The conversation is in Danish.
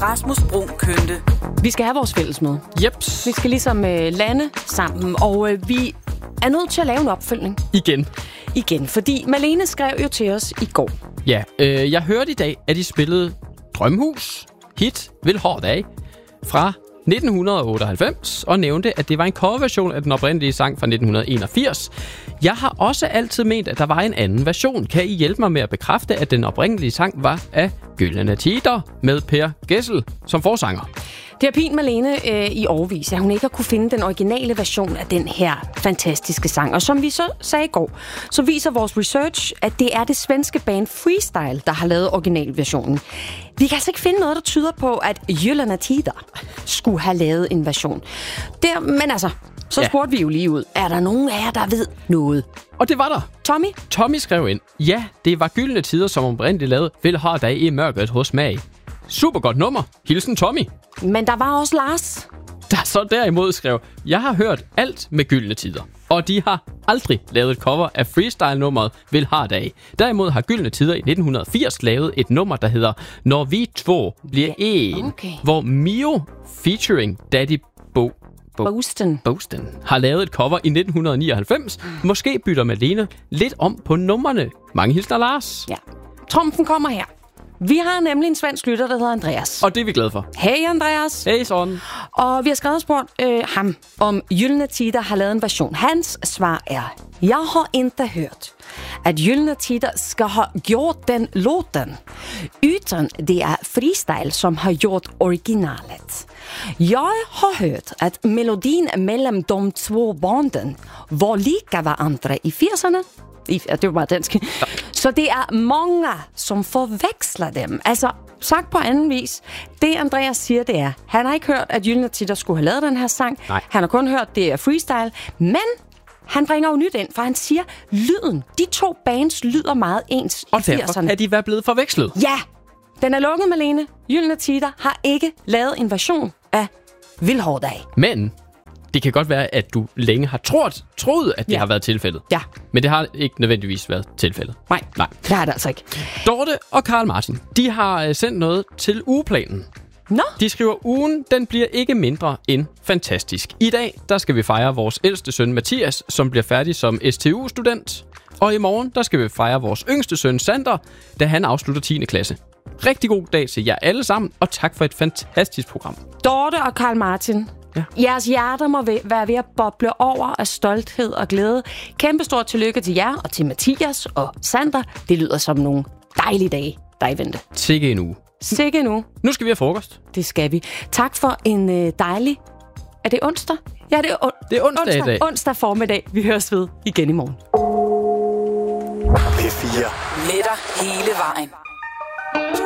Rasmus Bruun Kønte. Vi skal have vores fællesmøde. Jeps. Vi skal ligesom lande sammen, og vi er nødt til at lave en opfølgning. Igen, fordi Malene skrev jo til os i går. Ja, jeg hørte i dag, at I spillede Drømhus, hit, Vil hård af, fra 1998, og nævnte, at det var en coverversion af den oprindelige sang fra 1981. Jeg har også altid ment, at der var en anden version. Kan I hjælpe mig med at bekræfte, at den oprindelige sang var af Gyldne Tider med Per Gessle som forsanger? Det har pint Malene i årevis, at hun ikke har kunne finde den originale version af den her fantastiske sang. Og som vi så sagde i går, så viser vores research, at det er det svenske band Freestyle, der har lavet originalversionen. Vi kan altså ikke finde noget, der tyder på, at Gyldne Tider skulle have lavet en version. Men altså, så spurgte vi jo lige ud. Er der nogen af jer, der ved noget? Og det var der. Tommy skrev ind. Ja, det var Gyldne Tider, som oprindeligt lavede Vil hård dag i mørket hos mig. Super godt nummer. Hilsen Tommy. Men der var også Lars, der så derimod skrev, jeg har hørt alt med Gyldne Tider, og de har aldrig lavet et cover af freestyle-nummeret Vil hård dag. Derimod har Gyldne Tider i 1980 lavet et nummer, der hedder Når vi to bliver en, hvor Mio featuring Daddy Bosten har lavet et cover i 1999. Måske bytter Malene lidt om på numrene. Mange hilsner, Lars. Ja. Trumfen kommer her. Vi har nemlig en svensk lytter, der hedder Andreas. Og det er vi glade for. Hey Andreas. Hey sådan. Og vi har skrevet og spurgt ham, om Gyldne Tider har lavet en version. Hans svar er, jeg har inte hørt, at Gyldne Tider skal have gjort den låten, utan det er Freestyle, som har gjort originalet. Jeg har hørt, at melodien mellem de två banden var lika varandra i 80'erne. Det var bare dansk. Så det er mange, som forveksler dem. Altså, sagt på anden vis, det Andreas siger, det er, han har ikke hørt, at Gyldne Tider skulle have lavet den her sang. Nej. Han har kun hørt, det er freestyle. Men han bringer jo nyt ind, for han siger, lyden, de to bands lyder meget ens og i 80'erne. Og derfor kan de være blevet forvekslet. Ja, den er lukket, Malene. Gyldne Tider har ikke lavet en version af Vil hård dag. Men det kan godt være, at du længe har troet, at det har været tilfældet. Ja. Men det har ikke nødvendigvis været tilfældet. Nej, det har det altså ikke. Dorte og Karl Martin, de har sendt noget til ugeplanen. Nå? De skriver, ugen, den bliver ikke mindre end fantastisk. I dag, der skal vi fejre vores ældste søn Mathias, som bliver færdig som STU-student. Og i morgen, der skal vi fejre vores yngste søn Sander, da han afslutter 10. klasse. Rigtig god dag til jer alle sammen, og tak for et fantastisk program. Dorte og Karl Martin, jeres hjerter må være ved at boble over af stolthed og glæde. Kæmpe stort tillykke til jer og til Mathias og Sander. Det lyder som nogle dejlige dage, der er i vente. Sikke en uge. Sikke nu. Nu skal vi have frokost. Det skal vi. Tak for en dejlig... Er det onsdag? Ja, det er onsdag i dag. Onsdag formiddag. Vi høres ved igen i morgen. P4. Med dig hele vejen.